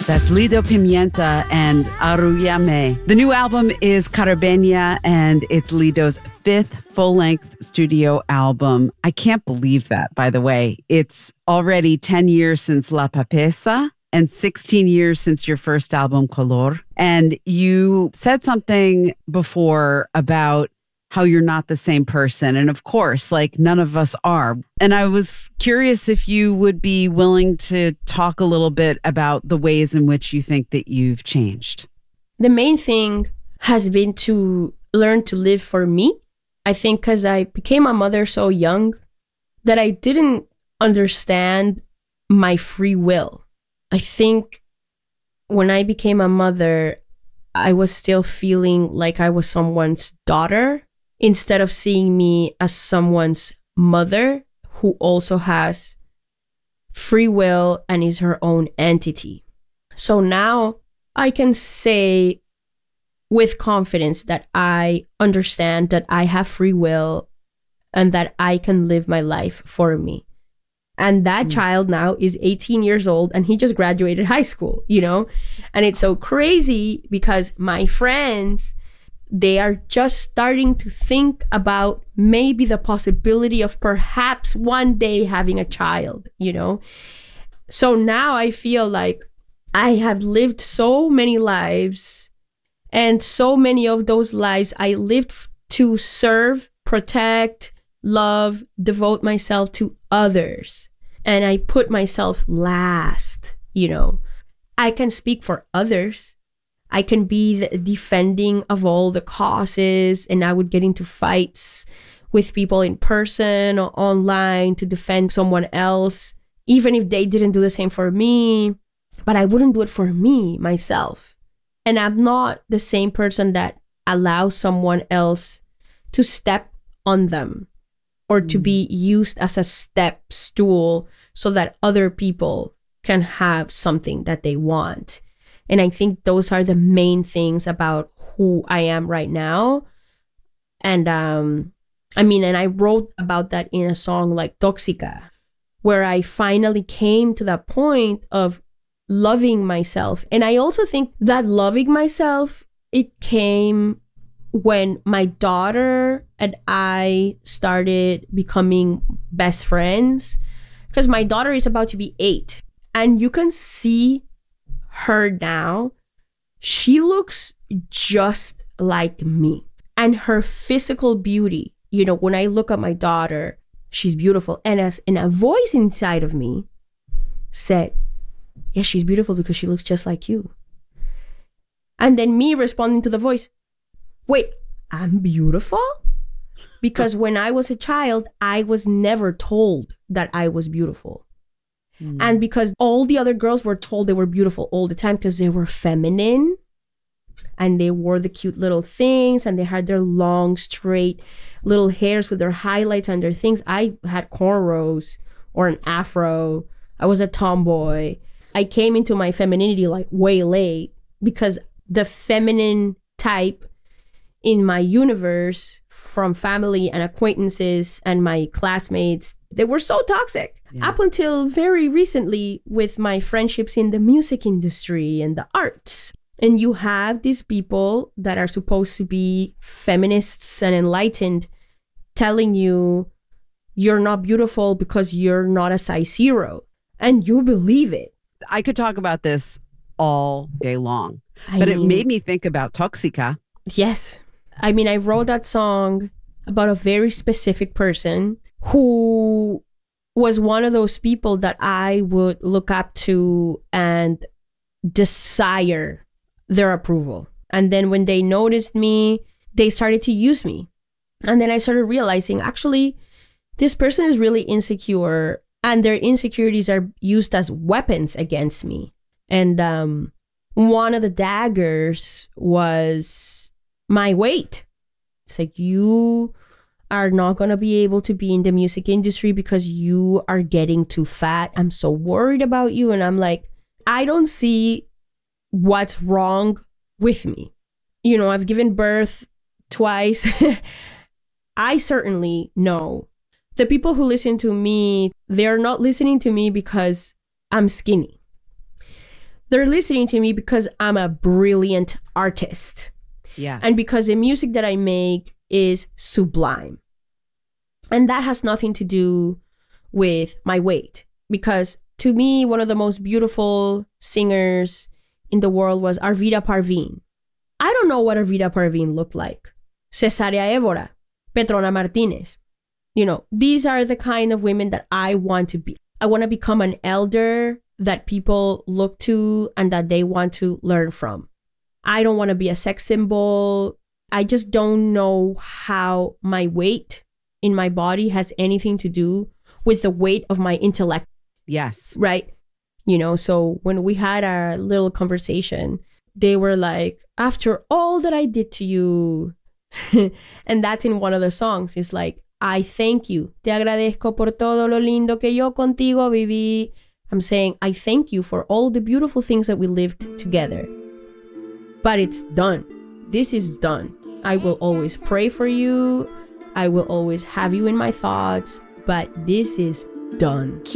That's Lido Pimienta and Aruyame. The new album is Carabenia, and it's Lido's 5th full-length studio album. I can't believe that, by the way. It's already 10 years since La Papesa and 16 years since your first album, Color. And you said something before about how you're not the same person. And of course, like none of us are. And I was curious if you would be willing to talk a little bit about the ways in which you think that you've changed. The main thing has been to learn to live for me. I think because I became a mother so young that I didn't understand my free will. I think when I became a mother, I was still feeling like I was someone's daughter, instead of seeing me as someone's mother who also has free will and is her own entity. So now I can say with confidence that I understand that I have free will and that I can live my life for me. And that child now is 18 years old and he just graduated high school, you know? And it's so crazy because my friends, they are just starting to think about maybe the possibility of perhaps one day having a child, you know? So now I feel like I have lived so many lives, and so many of those lives I lived to serve, protect, love, devote myself to others. And I put myself last, you know? I can speak for others. I can be the defending of all the causes, and I would get into fights with people in person or online to defend someone else, even if they didn't do the same for me. But I wouldn't do it for me, myself. And I'm not the same person that allows someone else to step on them or to be used as a step stool so that other people can have something that they want. And I think those are the main things about who I am right now. And and I wrote about that in a song like Toxica, where I finally came to that point of loving myself. And I also think that loving myself, it came when my daughter and I started becoming best friends, because my daughter is about to be 8, and you can see her now. She looks just like me, and her physical beauty, you know, when I look at my daughter, she's beautiful. And a voice inside of me said, yeah, she's beautiful because she looks just like you. And then me responding to the voice, wait, I'm beautiful? Because when I was a child, I was never told that I was beautiful. And because all the other girls were told they were beautiful all the time because they were feminine and they wore the cute little things and they had their long, straight little hairs with their highlights and their things. I had cornrows or an afro. I was a tomboy. I came into my femininity like way late because the feminine type in my universe from family and acquaintances and my classmates, they were so toxic. Yeah. Up until very recently with my friendships in the music industry and the arts. And you have these people that are supposed to be feminists and enlightened telling you you're not beautiful because you're not a size 0. And you believe it. I could talk about this all day long, but it made me think about Toxica. Yes. I mean, I wrote that song about a very specific person who was one of those people that I would look up to and desire their approval. And then when they noticed me, they started to use me. And then I started realizing, actually, this person is really insecure and their insecurities are used as weapons against me. And one of the daggers was my weight. It's like, you are not going to be able to be in the music industry because you are getting too fat. I'm so worried about you. And I'm like, I don't see what's wrong with me. You know, I've given birth twice. I certainly know the people who listen to me, they're not listening to me because I'm skinny. They're listening to me because I'm a brilliant artist. Yes. And because the music that I make is sublime. And that has nothing to do with my weight. Because to me, one of the most beautiful singers in the world was Arvida Parveen. I don't know what Arvida Parveen looked like. Cesaria Évora, Petrona Martinez. You know, these are the kind of women that I want to be. I want to become an elder that people look to and that they want to learn from. I don't want to be a sex symbol. I just don't know how my weight in my body has anything to do with the weight of my intellect. Yes. Right? You know, so when we had our little conversation, they were like, after all that I did to you, and that's in one of the songs, it's like, I thank you. Te agradezco por todo lo lindo que yo contigo viví. I'm saying, I thank you for all the beautiful things that we lived together. But it's done. This is done. I will always pray for you. I will always have you in my thoughts. But this is done.